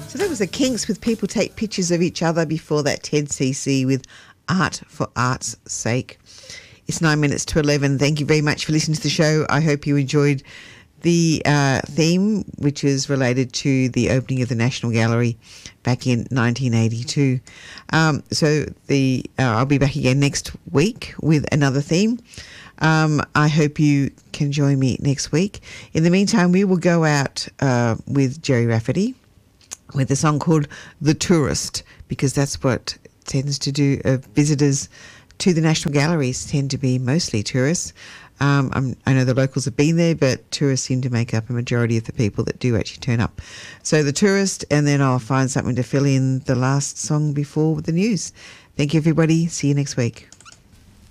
So that was the Kinks with People Take Pictures of Each Other. Before that, Ted CC with Art for Art's Sake. It's 9 minutes to 11. Thank you very much for listening to the show. I hope you enjoyed the theme, which is related to the opening of the National Gallery back in 1982. I'll be back again next week with another theme. I hope you can join me next week. In the meantime, we will go out with Jerry Rafferty with a song called The Tourist, because that's what tends to do. Visitors to the National Galleries tend to be mostly tourists. I know the locals have been there, but tourists seem to make up a majority of the people that do actually turn up. So The Tourist, and then I'll find something to fill in the last song before the news. Thank you, everybody. See you next week.